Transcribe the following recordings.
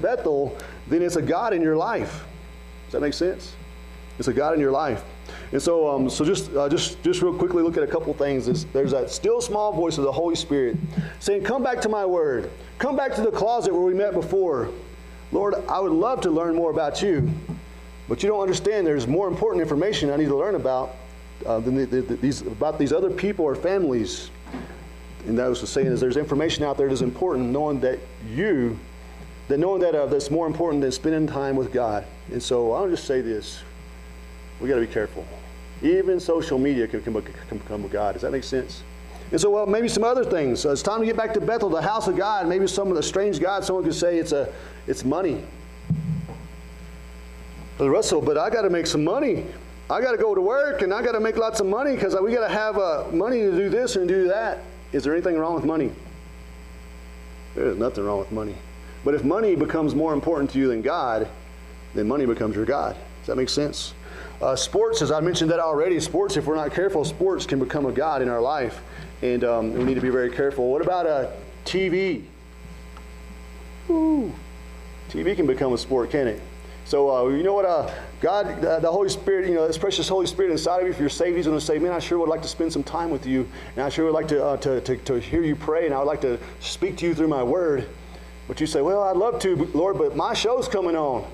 Bethel, then it's a God in your life. Does that make sense? It's a God in your life. And so, just real quickly look at a couple things. There's that still small voice of the Holy Spirit saying, come back to my word. Come back to the closet where we met before. Lord, I would love to learn more about you, but you don't understand there's more important information I need to learn about than these other people or families. And that was the saying is there's information out there that's important, knowing that that's more important than spending time with God. And so I'll just say this. We got to be careful. Even social media can become a God. Does that make sense? And so, well, maybe some other things. So it's time to get back to Bethel, the house of God. Maybe some of the strange gods, someone could say it's money. Brother Russell, but I got to make some money. I got to go to work and I got to make lots of money because we got to have money to do this and do that. Is there anything wrong with money? There's nothing wrong with money. But if money becomes more important to you than God, then money becomes your God. Does that make sense? Sports, as I mentioned that already, sports, if we're not careful, sports can become a God in our life. And we need to be very careful. What about TV? Ooh, TV can become a sport, can't it? So, you know what? God, the Holy Spirit, this precious Holy Spirit inside of you, if you're saved, He's going to say, man, I sure would like to spend some time with you. And I sure would like to hear you pray. And I would like to speak to you through my word. But you say, well, I'd love to, Lord, but my show's coming on.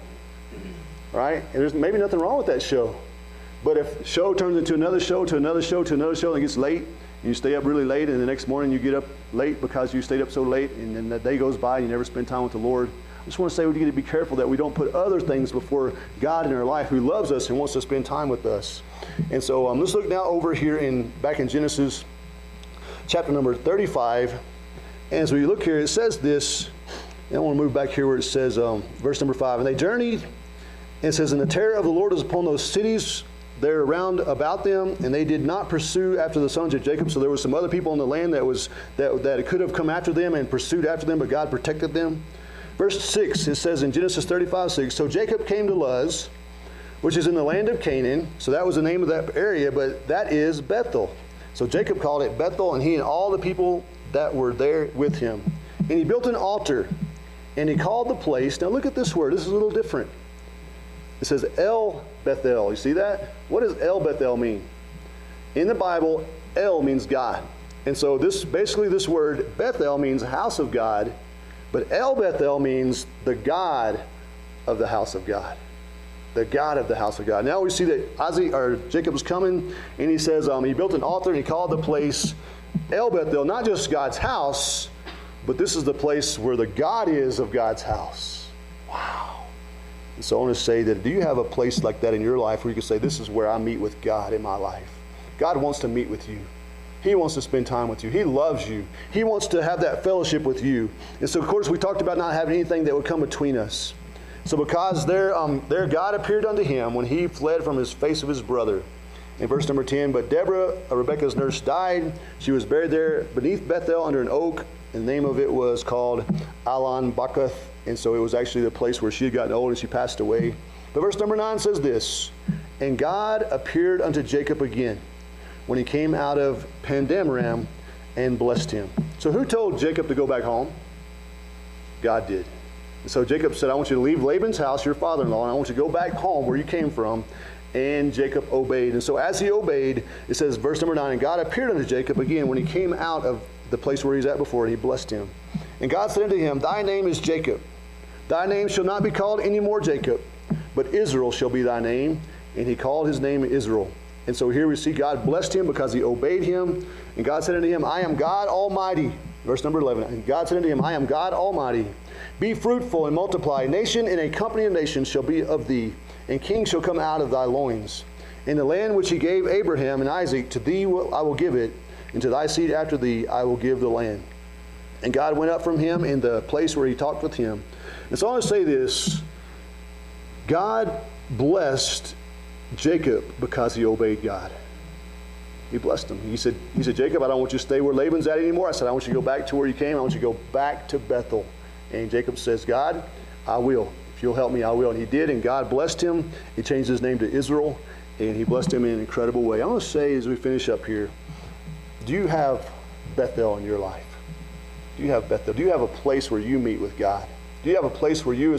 Right? And there's maybe nothing wrong with that show. But if show turns into another show, to another show, to another show, and it gets late, and you stay up really late, and the next morning you get up late because you stayed up so late, and then the day goes by and you never spend time with the Lord. I just want to say we need to be careful that we don't put other things before God in our life who loves us and wants to spend time with us. And so let's look now over here back in Genesis chapter number 35. And as we look here, it says this, and I want to move back here where it says, verse number 5, and they journeyed, and it says, and the terror of the Lord was upon those cities there around about them, and they did not pursue after the sons of Jacob. So there were some other people in the land that could have come after them and pursued after them, but God protected them. Verse 6, it says in Genesis 35:6, so Jacob came to Luz, which is in the land of Canaan. So that was the name of that area, but that is Bethel. So Jacob called it Bethel, and he and all the people that were there with him. And he built an altar, and he called the place, now look at this word, this is a little different. It says El Bethel. You see that? What does El Bethel mean? In the Bible, El means God. And so this word Bethel means house of God, but El Bethel means the God of the house of God. The God of the house of God. Now we see that Jacob was coming, and he says he built an altar, and he called the place El Bethel, not just God's house, but this is the place where the God is of God's house. Wow. And so I want to say that, do you have a place like that in your life where you can say, this is where I meet with God in my life? God wants to meet with you. He wants to spend time with you. He loves you. He wants to have that fellowship with you. And so, of course, we talked about not having anything that would come between us. So because there God appeared unto him when he fled from his face of his brother. In verse number 10, but Deborah, Rebekah's nurse, died. She was buried there beneath Bethel under an oak. And the name of it was called Allon Bachuth. And so it was actually the place where she had gotten old and she passed away. But verse number 9 says this, and God appeared unto Jacob again when he came out of Pandamaram and blessed him. So who told Jacob to go back home? God did. And so Jacob said, I want you to leave Laban's house, your father-in-law, and I want you to go back home where you came from. And Jacob obeyed. And so as he obeyed, it says, verse number 9, and God appeared unto Jacob again when he came out of the place where he's at before, and he blessed him. And God said unto him, thy name is Jacob. Thy name shall not be called any more Jacob, but Israel shall be thy name. And he called his name Israel. And so here we see God blessed him because he obeyed him. And God said unto him, I am God Almighty. Verse number 11. And God said unto him, I am God Almighty. Be fruitful and multiply. Nation and a company of nations shall be of thee, and kings shall come out of thy loins. In the land which he gave Abraham and Isaac, to thee I will give it, and to thy seed after thee I will give the land. And God went up from him in the place where he talked with him. And so I want to say this. God blessed Jacob because he obeyed God. He blessed him. He said, Jacob, I don't want you to stay where Laban's at anymore. I said, I want you to go back to where you came. I want you to go back to Bethel. And Jacob says, God, I will. If you'll help me, I will. And he did, and God blessed him. He changed his name to Israel, and he blessed him in an incredible way. I want to say, as we finish up here, do you have Bethel in your life? Do you have Bethel? Do you have a place where you meet with God? Do you have a place where you